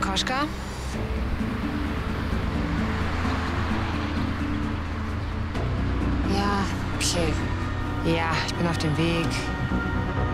Koschka? Ja, okay. Ja, ich bin auf dem Weg.